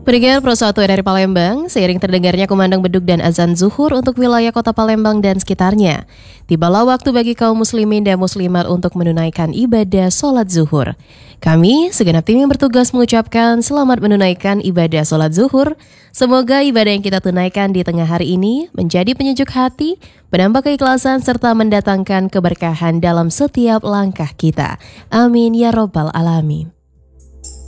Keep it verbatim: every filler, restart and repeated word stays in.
Pendengar Pro satu dari Palembang, seiring terdengarnya kumandang beduk dan azan zuhur untuk wilayah kota Palembang dan sekitarnya, tibalah waktu bagi kaum muslimin dan muslimat untuk menunaikan ibadah sholat zuhur. Kami, segenap tim yang bertugas mengucapkan selamat menunaikan ibadah sholat zuhur. Semoga ibadah yang kita tunaikan di tengah hari ini menjadi penyejuk hati, penambah keikhlasan serta mendatangkan keberkahan dalam setiap langkah kita. Amin ya robbal alamin.